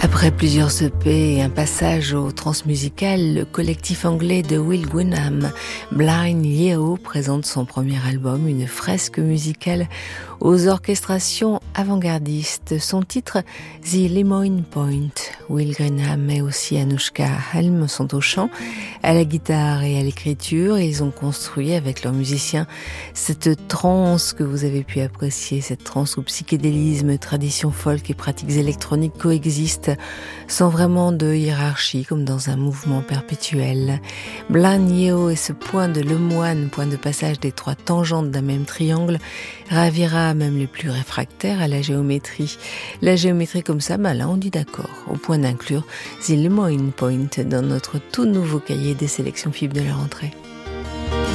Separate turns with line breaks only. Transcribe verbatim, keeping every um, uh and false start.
Après plusieurs E P et un passage au transmusical, le collectif anglais de Will Gwenham, Blind Yeo, présente son premier album, une fresque musicale aux orchestrations avant-gardistes. Son titre, The Lemoyne Point. Will Gwenham et aussi Anoushka Helm sont au chant, à la guitare et à l'écriture. Ils ont construit avec leurs musiciens cette trance que vous avez pu apprécier, cette trance où psychédélisme, tradition folk et pratiques électroniques coexistent sans vraiment de hiérarchie, comme dans un mouvement perpétuel. Blind Yeo est ce point de lemoine, point de passage des trois tangentes d'un même triangle, ravira même les plus réfractaires à la géométrie. La géométrie comme ça, bah là on dit d'accord, au point d'inclure The Lemoyne Point dans notre tout nouveau cahier des sélections F I B de la rentrée.